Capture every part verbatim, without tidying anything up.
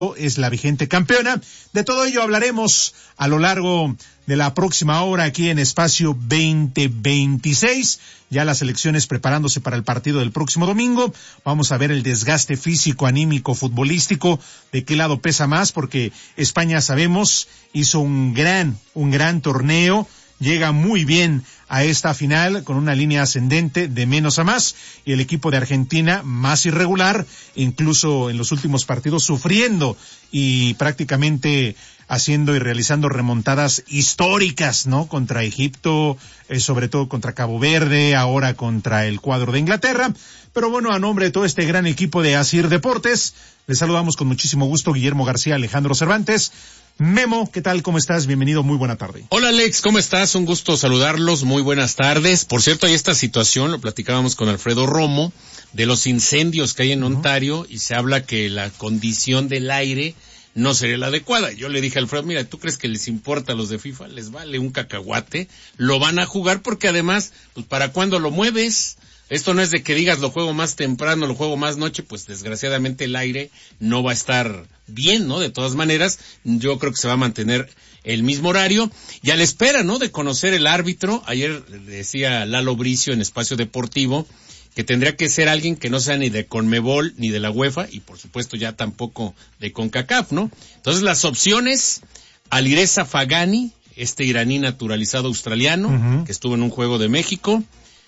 es la vigente campeona. De todo ello hablaremos a lo largo de la próxima hora aquí en Espacio veinte veintiséis. Ya las elecciones preparándose para el partido del próximo domingo. Vamos a ver el desgaste físico, anímico, futbolístico, de qué lado pesa más, porque España, sabemos, hizo un gran, un gran torneo. Llega muy bien a esta final con una línea ascendente de menos a más, y el equipo de Argentina más irregular, incluso en los últimos partidos sufriendo y prácticamente haciendo y realizando remontadas históricas, ¿no? Contra Egipto, eh, sobre todo contra Cabo Verde, ahora contra el cuadro de Inglaterra. Pero bueno, a nombre de todo este gran equipo de Asir Deportes, les saludamos con muchísimo gusto Guillermo García, Alejandro Cervantes. Memo, ¿qué tal? ¿Cómo estás? Bienvenido, muy buena tarde. Hola Alex, ¿cómo estás? Un gusto saludarlos, muy buenas tardes. Por cierto, hay esta situación, lo platicábamos con Alfredo Romo, de los incendios que hay en uh-huh. Ontario, y se habla que la condición del aire no sería la adecuada. Yo le dije a Alfredo, mira, ¿tú crees que les importa a los de FIFA? Les vale un cacahuate, lo van a jugar porque además, pues ¿para cuándo lo mueves? Esto no es de que digas lo juego más temprano, lo juego más noche, pues desgraciadamente el aire no va a estar bien, ¿no? De todas maneras, yo creo que se va a mantener el mismo horario, y a la espera, ¿no? De conocer el árbitro. Ayer decía Lalo Bricio en Espacio Deportivo que tendría que ser alguien que no sea ni de Conmebol ni de la UEFA, y por supuesto ya tampoco de CONCACAF, ¿no? Entonces las opciones: Alireza Fagani, este iraní naturalizado australiano, uh-huh. que estuvo en un juego de México;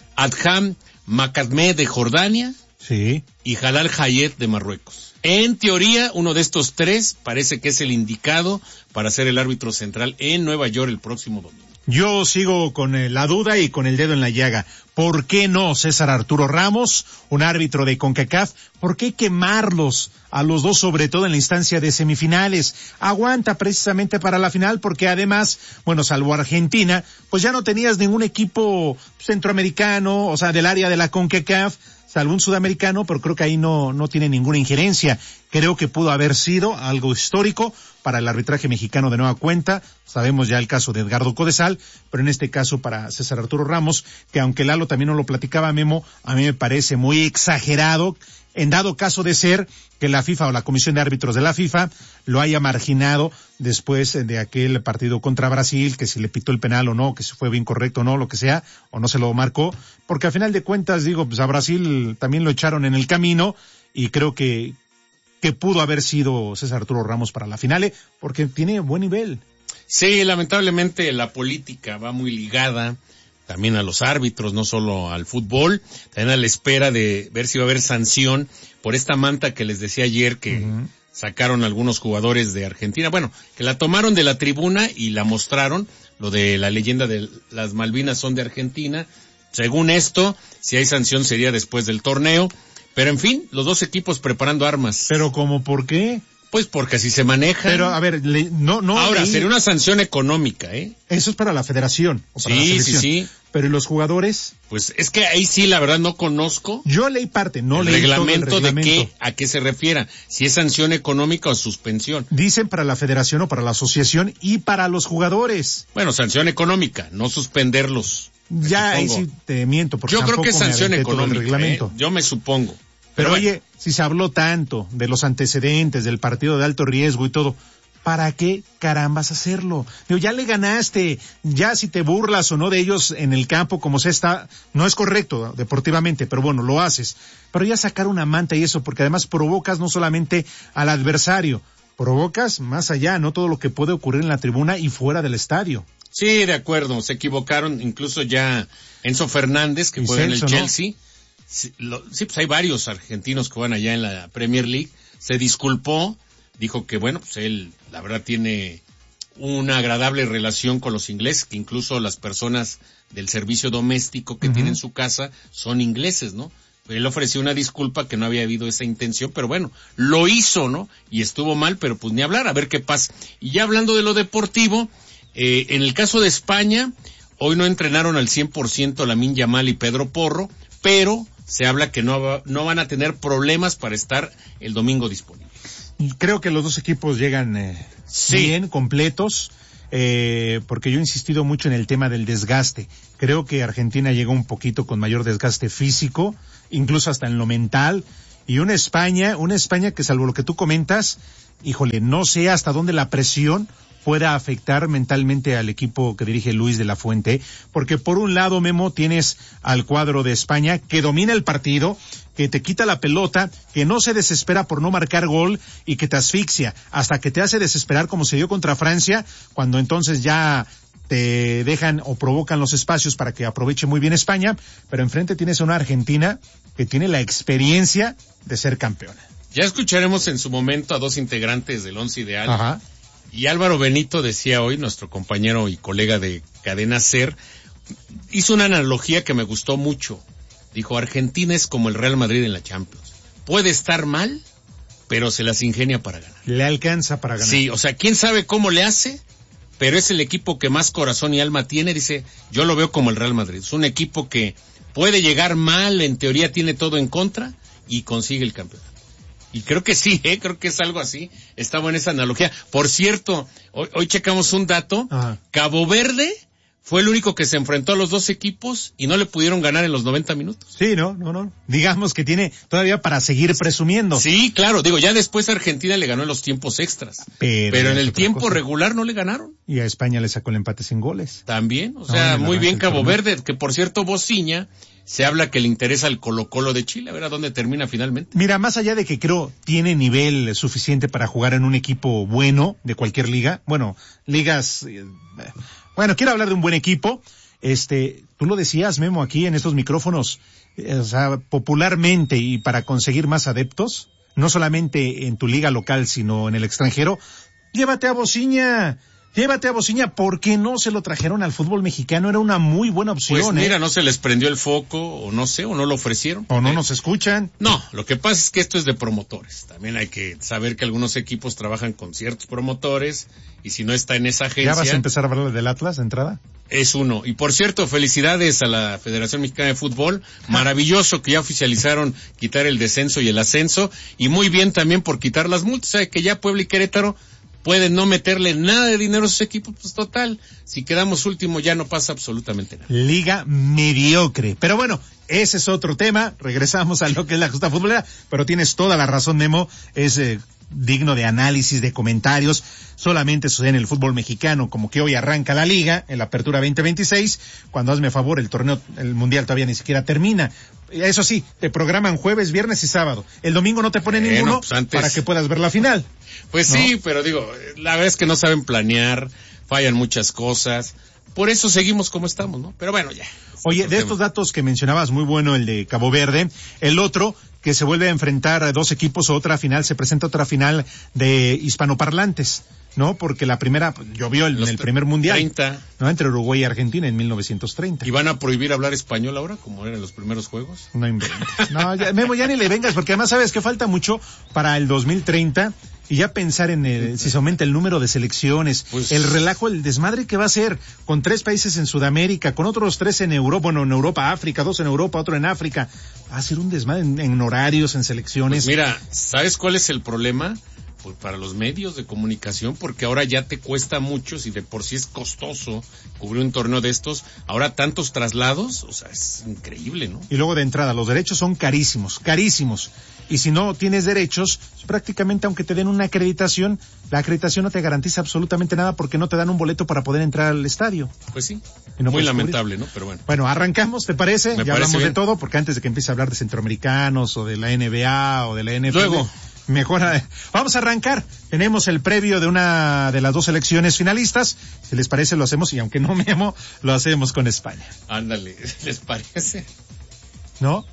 Adham Makadme de Jordania, sí, y Jalal Hayet de Marruecos. En teoría, uno de estos tres parece que es el indicado para ser el árbitro central en Nueva York el próximo domingo. Yo sigo con eh, la duda y con el dedo en la llaga. ¿Por qué no César Arturo Ramos, un árbitro de CONCACAF? ¿Por qué quemarlos a los dos, sobre todo en la instancia de semifinales? Aguanta precisamente para la final, porque además, bueno, salvo Argentina, pues ya no tenías ningún equipo centroamericano, o sea, del área de la CONCACAF, salvo un sudamericano, pero creo que ahí no, no tiene ninguna injerencia. Creo que pudo haber sido algo histórico para el arbitraje mexicano de nueva cuenta. Sabemos ya el caso de Edgardo Codesal, pero en este caso para César Arturo Ramos, que aunque Lalo también no lo platicaba, Memo, a mí me parece muy exagerado, en dado caso de ser que la FIFA o la Comisión de Árbitros de la FIFA lo haya marginado después de aquel partido contra Brasil, que si le pitó el penal o no, que si fue bien correcto o no, lo que sea, o no se lo marcó, porque al final de cuentas, digo, pues a Brasil también lo echaron en el camino, y creo que que pudo haber sido César Arturo Ramos para la finale, porque tiene buen nivel. Sí, lamentablemente la política va muy ligada también a los árbitros, no solo al fútbol. También a la espera de ver si va a haber sanción por esta manta que les decía ayer que uh-huh. sacaron algunos jugadores de Argentina. Bueno, que la tomaron de la tribuna y la mostraron, lo de la leyenda de las Malvinas son de Argentina. Según esto, si hay sanción sería después del torneo. Pero en fin, los dos equipos preparando armas. ¿Pero cómo por qué? Pues porque así se maneja. Pero a ver, le, no, no. Ahora, leí... sería una sanción económica, ¿eh? Eso es para la federación. O para sí, la selección. sí, sí. Pero ¿y los jugadores? Pues es que ahí sí, la verdad, no conozco. Yo leí parte, no el leí reglamento todo el reglamento. De qué, a qué se refiera. Si es sanción económica o suspensión. Dicen para la federación o para la asociación y para los jugadores. Bueno, sanción económica, no suspenderlos. Ya ahí sí te miento. Porque yo creo que es sanción económica, ¿eh? Yo me supongo. Pero, Pero oye, bueno. Si se habló tanto de los antecedentes, del partido de alto riesgo y todo, ¿para qué carambas hacerlo? Digo, ya le ganaste, ya si te burlas o no de ellos en el campo, como se está, no es correcto deportivamente, pero bueno, lo haces. Pero ya sacar una manta y eso, porque además provocas no solamente al adversario, provocas más allá, ¿no? Todo lo que puede ocurrir en la tribuna y fuera del estadio. Sí, de acuerdo, se equivocaron, incluso ya Enzo Fernández, que juega en el Chelsea, ¿no? Sí, lo, sí, pues hay varios argentinos que van allá en la Premier League, se disculpó, dijo que bueno, pues él la verdad tiene una agradable relación con los ingleses, que incluso las personas del servicio doméstico que uh-huh. tiene en su casa son ingleses, ¿no? Él ofreció una disculpa, que no había habido esa intención, pero bueno, lo hizo, ¿no? Y estuvo mal, pero pues ni hablar, a ver qué pasa. Y ya hablando de lo deportivo, eh, en el caso de España, hoy no entrenaron al cien por ciento Lamine Yamal y Pedro Porro, pero se habla que no, va, no van a tener problemas para estar el domingo disponibles. Creo que los dos equipos llegan eh, sí. bien, completos, eh, porque yo he insistido mucho en el tema del desgaste. Creo que Argentina llegó un poquito con mayor desgaste físico, incluso hasta en lo mental, y una España, una España que salvo lo que tú comentas, híjole, no sé hasta dónde la presión pueda afectar mentalmente al equipo que dirige Luis de la Fuente, porque por un lado, Memo, tienes al cuadro de España que domina el partido, que te quita la pelota, que no se desespera por no marcar gol y que te asfixia, hasta que te hace desesperar como se dio contra Francia, cuando entonces ya te dejan o provocan los espacios para que aproveche muy bien España, pero enfrente tienes a una Argentina que tiene la experiencia de ser campeona. Ya escucharemos en su momento a dos integrantes del once ideal. Ajá. Y Álvaro Benito decía hoy, nuestro compañero y colega de Cadena SER, hizo una analogía que me gustó mucho. Dijo, Argentina es como el Real Madrid en la Champions. Puede estar mal, pero se las ingenia para ganar. Le alcanza para ganar. Sí, o sea, quién sabe cómo le hace, pero es el equipo que más corazón y alma tiene. Dice, yo lo veo como el Real Madrid. Es un equipo que puede llegar mal, en teoría tiene todo en contra, y consigue el campeonato. Y creo que sí, ¿eh? Creo que es algo así. Está buena esa analogía. Por cierto, hoy, hoy checamos un dato. Ajá. Cabo Verde fue el único que se enfrentó a los dos equipos y no le pudieron ganar en los noventa minutos. Sí, no, no, no. Digamos que tiene todavía para seguir presumiendo. Sí, claro. Digo, ya después Argentina le ganó en los tiempos extras. Pero, Pero en el tiempo cosa. regular no le ganaron. Y a España le sacó el empate sin goles. También, o sea, no, muy bien Cabo Verde, que por cierto, Bociña, se habla que le interesa el Colo-Colo de Chile, a ver a dónde termina finalmente. Mira, más allá de que creo tiene nivel suficiente para jugar en un equipo bueno de cualquier liga, bueno, ligas, eh, bueno, quiero hablar de un buen equipo, este, tú lo decías, Memo, aquí en estos micrófonos, eh, o sea, popularmente y para conseguir más adeptos, no solamente en tu liga local, sino en el extranjero, llévate a Bociña. Llévate a Bociña, ¿por qué no se lo trajeron al fútbol mexicano? Era una muy buena opción. Pues mira, ¿eh? no se les prendió el foco, o no sé, o no lo ofrecieron. O no ¿eh? nos escuchan. No, lo que pasa es que esto es de promotores. También hay que saber que algunos equipos trabajan con ciertos promotores, y si no está en esa agencia... ¿Ya vas a empezar a hablar del Atlas de entrada? Es uno. Y por cierto, felicidades a la Federación Mexicana de Fútbol. Maravilloso que ya oficializaron quitar el descenso y el ascenso, y muy bien también por quitar las multas. ¿Sabe que ya Puebla y Querétaro pueden no meterle nada de dinero a sus equipos? Pues total, si quedamos último ya no pasa absolutamente nada. Liga mediocre. Pero bueno, ese es otro tema. Regresamos a lo que es la justa futbolera, pero tienes toda la razón, Memo. Es eh, digno de análisis, de comentarios. Solamente sucede en el fútbol mexicano, como que hoy arranca la liga, en la apertura veinte veintiséis, cuando hazme favor, el torneo, el mundial todavía ni siquiera termina. Eso sí, te programan jueves, viernes y sábado. El domingo no te ponen bueno, ninguno pues antes... para que puedas ver la final. Pues ¿no? Sí, pero digo, la verdad es que no saben planear, fallan muchas cosas, por eso seguimos como estamos, ¿no? Pero bueno, ya. Oye, de estos datos que mencionabas, muy bueno el de Cabo Verde, el otro, que se vuelve a enfrentar a dos equipos, otra final, se presenta otra final de hispanoparlantes, ¿no? Porque la primera, llovió el, en el primer mundial, treinta ¿no? Entre Uruguay y Argentina en mil novecientos treinta. ¿Y van a prohibir hablar español ahora, como eran los primeros juegos? No inventes. No, ya, Memo, ya ni le vengas, porque además sabes que falta mucho para el dos mil treinta, y ya pensar en el, si se aumenta el número de selecciones, pues, el relajo, el desmadre que va a ser, con tres países en Sudamérica, con otros tres en Europa, bueno, en Europa, África, dos en Europa, otro en África, va a ser un desmadre en, en horarios, en selecciones. Pues mira, ¿sabes cuál es el problema? Pues para los medios de comunicación, porque ahora ya te cuesta mucho, si de por sí es costoso cubrir un torneo de estos, ahora tantos traslados, o sea, es increíble, ¿no? Y luego de entrada, los derechos son carísimos, carísimos, y si no tienes derechos, pues prácticamente aunque te den una acreditación, la acreditación no te garantiza absolutamente nada porque no te dan un boleto para poder entrar al estadio. Pues sí, no muy lamentable, cubrir. ¿no? Pero bueno. Bueno, arrancamos, ¿te parece? Me ya parece hablamos bien. de todo, porque antes de que empiece a hablar de centroamericanos, o de la N B A, o de la N F L... Luego... Mejor, vamos a arrancar. Tenemos el previo de una de las dos selecciones finalistas. Si les parece, lo hacemos, y aunque no Memo, lo hacemos con España. Ándale, ¿les parece? ¿No?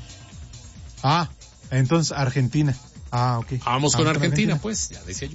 Ah, entonces Argentina. Ah, ok. Vamos con, Argentina, Argentina, pues, ya decía yo.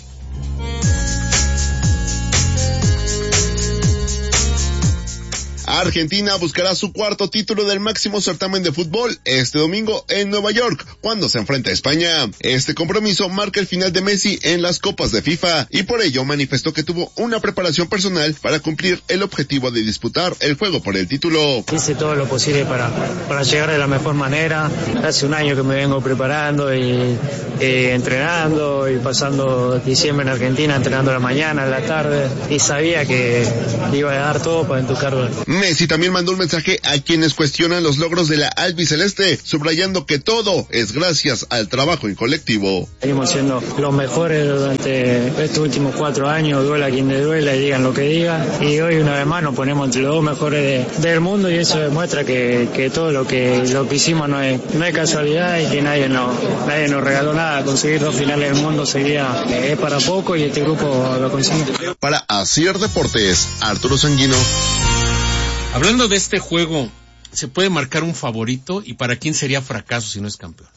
Argentina buscará su cuarto título del máximo certamen de fútbol este domingo en Nueva York, cuando se enfrenta a España. Este compromiso marca el final de Messi en las Copas de FIFA, y por ello manifestó que tuvo una preparación personal para cumplir el objetivo de disputar el juego por el título. Hice todo lo posible para, para llegar de la mejor manera. Hace un año que me vengo preparando y eh, entrenando, y pasando diciembre en Argentina, entrenando a la mañana, a la tarde, y sabía que iba a dar todo para entucarlo. Messi también mandó un mensaje a quienes cuestionan los logros de la albiceleste, subrayando que todo es gracias al trabajo en colectivo. Seguimos siendo los mejores durante estos últimos cuatro años, duela quien le duela y digan lo que digan, y hoy una vez más nos ponemos entre los dos mejores de, del mundo, y eso demuestra que, que todo lo que lo que hicimos no es, no es casualidad, y que nadie nos, nadie nos regaló nada. Conseguir dos finales del mundo sería eh, es para poco, y este grupo lo consigue. Para Asier Deportes, Arturo Sanguino. Hablando de este juego, ¿se puede marcar un favorito? ¿Y para quién sería fracaso si no es campeón?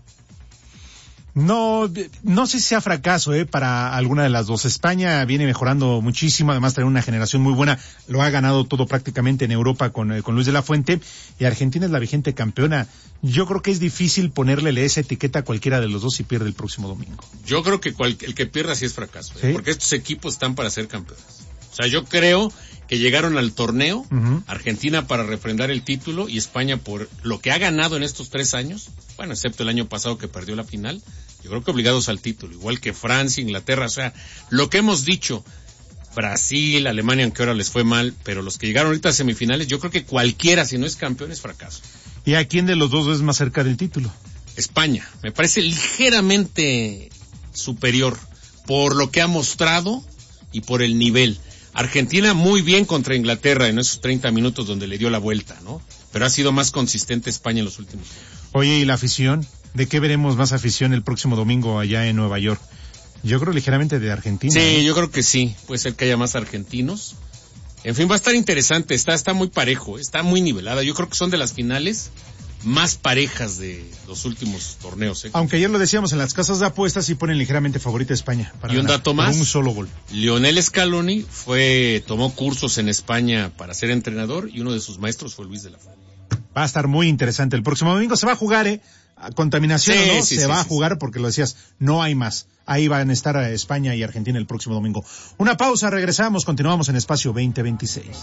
No, no sé si sea fracaso, eh, para alguna de las dos. España viene mejorando muchísimo, además trae una generación muy buena, lo ha ganado todo prácticamente en Europa con, con Luis de la Fuente, y Argentina es la vigente campeona. Yo creo que es difícil ponerle esa etiqueta a cualquiera de los dos si pierde el próximo domingo. Yo creo que cual, el que pierda sí es fracaso, eh, ¿sí? Porque estos equipos están para ser campeones. O sea, yo creo que llegaron al torneo, uh-huh. Argentina para refrendar el título y España por lo que ha ganado en estos tres años, bueno, excepto el año pasado que perdió la final, yo creo que obligados al título, igual que Francia, Inglaterra, o sea, lo que hemos dicho, Brasil, Alemania, aunque ahora les fue mal, pero los que llegaron ahorita a semifinales, yo creo que cualquiera, si no es campeón, es fracaso. ¿Y a quién de los dos es más cerca del título? España, me parece ligeramente superior por lo que ha mostrado y por el nivel. Argentina muy bien contra Inglaterra en esos treinta minutos donde le dio la vuelta, ¿no? Pero ha sido más consistente España en los últimos años. Oye, ¿y la afición? ¿De qué veremos más afición el próximo domingo allá en Nueva York? Yo creo ligeramente de Argentina. Sí, ¿eh? Yo creo que sí. Puede ser que haya más argentinos. En fin, va a estar interesante. Está, está muy parejo, está muy nivelada. Yo creo que son de las finales más parejas de los últimos torneos, ¿eh? Aunque ayer lo decíamos, en las casas de apuestas sí ponen ligeramente favorita a España. Para y un ganar, dato más. Un solo gol. Lionel Scaloni fue, tomó cursos en España para ser entrenador y uno de sus maestros fue Luis de la Fuente. Va a estar muy interesante. El próximo domingo se va a jugar, ¿eh? Contaminación, sí, ¿no? Sí, se sí, va sí, a jugar sí. Porque lo decías, no hay más. Ahí van a estar España y Argentina el próximo domingo. Una pausa, regresamos, continuamos en Espacio veinte veintiséis.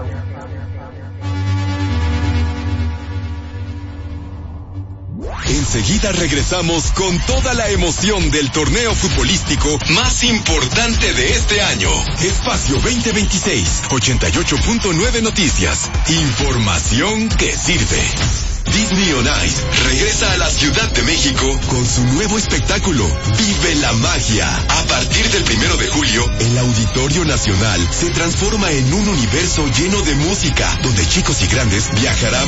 Enseguida regresamos con toda la emoción del torneo futbolístico más importante de este año. Espacio veinte veintiséis, ochenta y ocho punto nueve Noticias. Información que sirve. Disney on Ice regresa a la Ciudad de México con su nuevo espectáculo, Vive la Magia. A partir del primero de julio, el Auditorio Nacional se transforma en un universo lleno de música, donde chicos y grandes viajarán